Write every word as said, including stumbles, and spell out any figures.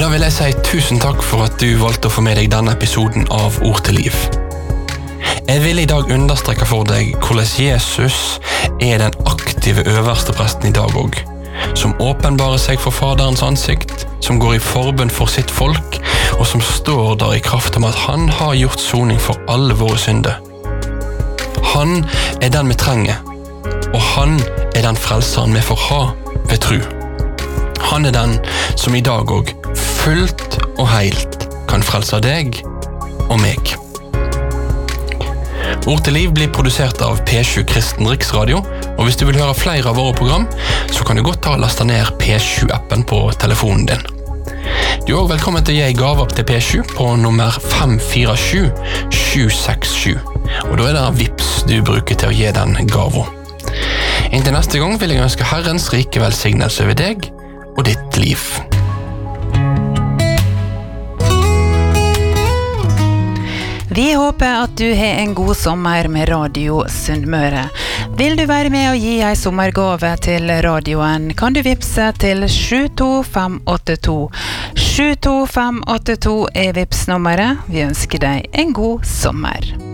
Da vil jeg si tusen takk for at du valgte å få med deg denne episoden av Ord til liv. Jeg vil i dag understreke for deg hvordan Jesus er den aktive øverste presten i dag også, som åpenbarer seg for Faderens ansikt, som går i forbønn for sitt folk, og som står der i kraft om at han har gjort soning for alle våre synder. Han er den vi trenger, og han er den frelseren vi får ha ved tro. Han er den som i dag også fullt og heilt kan frelse deg og meg. Ord til liv blir produsert av P sju Kristen Riksradio, og hvis du vil høre flere av våre program, så kan du godt ta og laste ned P sju-appen på telefonen din. Du er også velkommen til å gi gave til P sju på nummer fem fire sju sju seks sju, og da er det Vips du bruker til å gi den gave. Inntil neste gang vil jeg ønske Herrens rike velsignelse over deg og ditt liv. Vi håper at du har en god sommer med Radio Sunnmøre. Vil du være med og gi en sommergave til radioen, kan du vipse til sju to fem åtte to. sju to fem åtte to er vipsnummeret. Vi ønsker deg en god sommer.